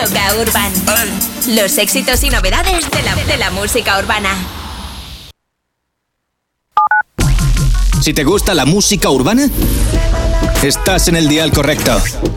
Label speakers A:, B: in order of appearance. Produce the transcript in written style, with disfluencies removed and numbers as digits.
A: Toca Urban. Los éxitos y novedades de la música urbana.
B: Si te gusta la música urbana, estás en el dial correcto.